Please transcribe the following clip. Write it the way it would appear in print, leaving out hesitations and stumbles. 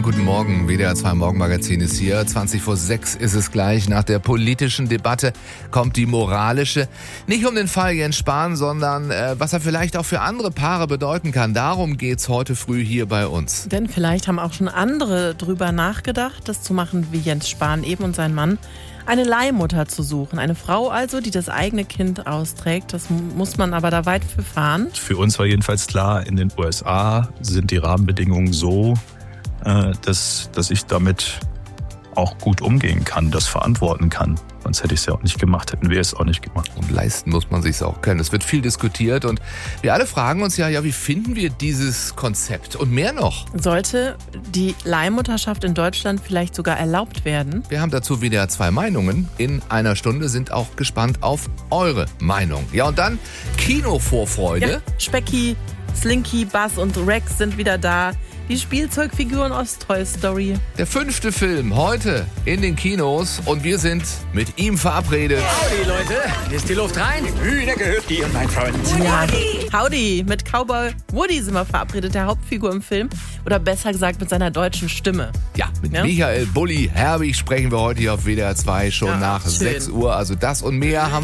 guten Morgen. WDR 2 Morgenmagazin ist hier. 20:06 ist es gleich. Nach der politischen Debatte kommt die moralische. Nicht um den Fall Jens Spahn, sondern was er vielleicht auch für andere Paare bedeuten kann. Darum geht's heute früh hier bei uns. Denn vielleicht haben auch schon andere drüber nachgedacht, das zu machen wie Jens Spahn eben und sein Mann. Eine Leihmutter zu suchen. Eine Frau also, die das eigene Kind austrägt. Das muss man aber da weit für fahren. Für uns war jedenfalls klar, in den USA sind die Rahmenbedingungen so, dass ich damit auch gut umgehen kann, das verantworten kann. Sonst hätte ich es ja auch nicht gemacht, hätten wir es auch nicht gemacht. Und leisten muss man sich auch können. Es wird viel diskutiert und wir alle fragen uns ja, wie finden wir dieses Konzept? Und mehr noch. Sollte die Leihmutterschaft in Deutschland vielleicht sogar erlaubt werden? Wir haben dazu wieder 2 Meinungen in einer Stunde, sind auch gespannt auf eure Meinung. Ja, und dann Kinovorfreude. Ja, Specki, Slinky, Buzz und Rex sind wieder da. Die Spielzeugfiguren aus Toy Story. Der 5. Film heute in den Kinos und wir sind mit ihm verabredet. Howdy, Leute. Ist die Luft rein? Hühner gehört dir, mein Freund. Ja, Howdy. Mit Cowboy Woody sind wir verabredet, der Hauptfigur im Film. Oder besser gesagt mit seiner deutschen Stimme. Ja, mit Michael Bulli Herbig sprechen wir heute hier auf WDR 2 schon nach schön. 6 Uhr. Also das und mehr haben